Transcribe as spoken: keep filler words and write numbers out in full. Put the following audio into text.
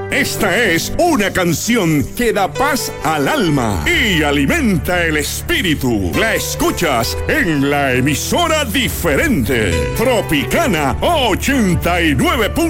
Esta es una canción que da paz al alma y alimenta el espíritu. La escuchas en la emisora diferente, Tropicana ochenta y nueve punto uno.